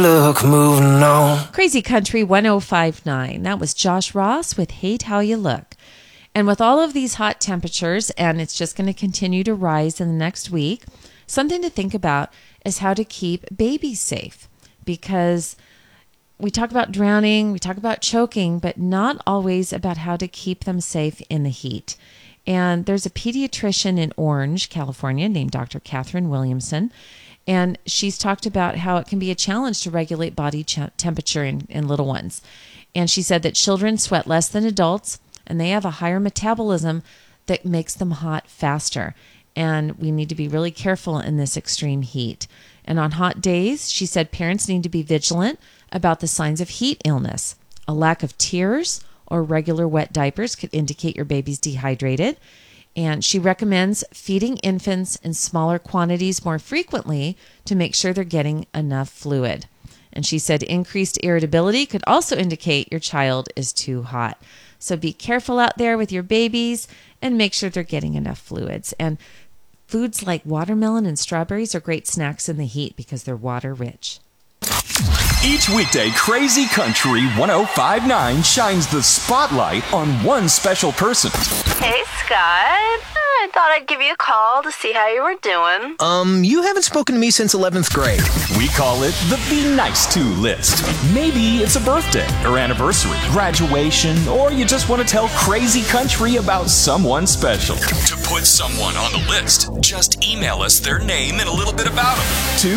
Look, moving on. Crazy Country 1059. That was Josh Ross with Hate How You Look. And with all of these hot temperatures, and it's just going to continue to rise in the next week, something to think about is how to keep babies safe. Because we talk about drowning, we talk about choking, but not always about how to keep them safe in the heat. And there's a pediatrician in Orange, California, named Dr. Catherine Williamson. And she's talked about how it can be a challenge to regulate body temperature in little ones. And she said that children sweat less than adults, and they have a higher metabolism that makes them hot faster. And we need to be really careful in this extreme heat. And on hot days, she said parents need to be vigilant about the signs of heat illness. A lack of tears or regular wet diapers could indicate your baby's dehydrated. And she recommends feeding infants in smaller quantities more frequently to make sure they're getting enough fluid. And she said increased irritability could also indicate your child is too hot. So be careful out there with your babies and make sure they're getting enough fluids. And foods like watermelon and strawberries are great snacks in the heat because they're water rich. Each weekday, Crazy Country 1059 shines the spotlight on one special person. Hey, Scott. I thought I'd give you a call to see how you were doing. You haven't spoken to me since 11th grade. We call it the Be Nice To list. Maybe it's a birthday or anniversary, graduation, or you just want to tell Crazy Country about someone special. To put someone on the list, just email us their name and a little bit about them to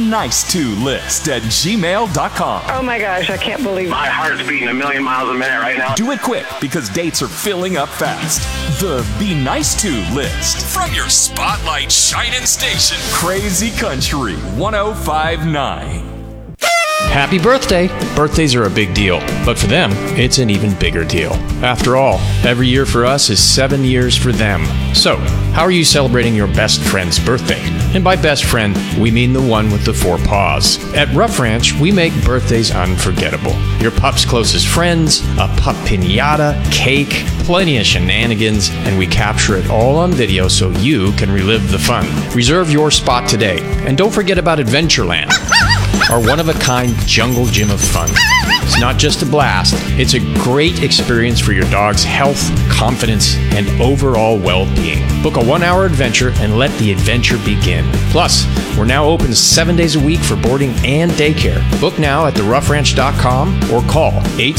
benicetolist@gmail.com. Oh my gosh, I can't believe My heart's beating a million miles a minute right now. Do it quick because dates are filling up fast. The Be Nice To list from your spotlight shining station, Crazy Country 1059. Happy birthday! Birthdays are a big deal, but for them, it's an even bigger deal. After all, every year for us is 7 years for them. So, how are you celebrating your best friend's birthday? And by best friend, we mean the one with the 4 paws. At Rough Ranch, we make birthdays unforgettable. Your pup's closest friends, a pup piñata, cake, plenty of shenanigans, and we capture it all on video so you can relive the fun. Reserve your spot today, and don't forget about Adventureland, our one-of-a-kind jungle gym of fun. It's not just a blast, it's a great experience for your dog's health, confidence, and overall well-being. Book a 1-hour adventure and let the adventure begin. Plus, we're now open 7 days a week for boarding and daycare. Book now at theroughranch.com or call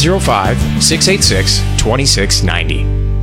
805-686-2690.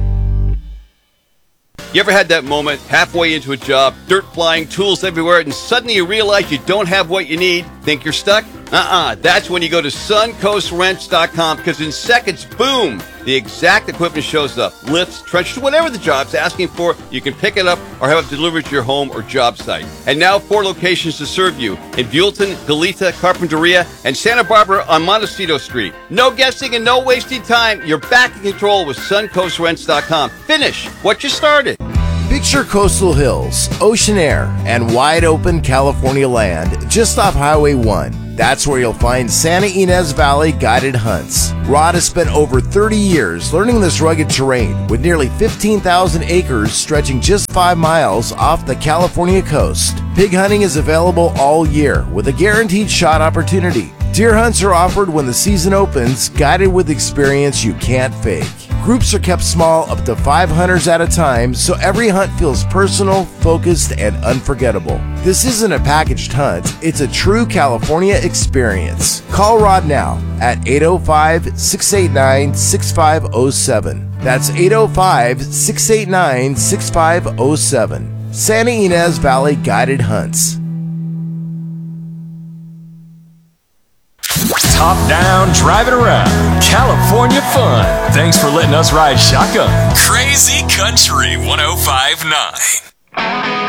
You ever had that moment halfway into a job, dirt flying, tools everywhere, and suddenly you realize you don't have what you need? Think you're stuck? That's when you go to suncoastwrench.com, because in seconds, boom, the exact equipment shows up. Lifts, trenchers, whatever the job's asking for, you can pick it up or have it delivered to your home or job site. And now 4 locations to serve you in Buellton, Goleta, Carpinteria, and Santa Barbara on Montecito Street. No guessing and no wasting time. You're back in control with suncoastwrench.com. Finish what you started. Picture coastal hills, ocean air, and wide open California land just off Highway 1. That's where you'll find Santa Ynez Valley Guided Hunts. Rod has spent over 30 years learning this rugged terrain with nearly 15,000 acres stretching just 5 miles off the California coast. Pig hunting is available all year with a guaranteed shot opportunity. Deer hunts are offered when the season opens, guided with experience you can't fake. Groups are kept small, up to 5 hunters at a time, so every hunt feels personal, focused, and unforgettable. This isn't a packaged hunt, it's a true California experience. Call Rod now at 805-689-6507. That's 805-689-6507. Santa Ynez Valley Guided Hunts. Top down, driving around. California fun. Thanks for letting us ride shotgun. Crazy Country 1059.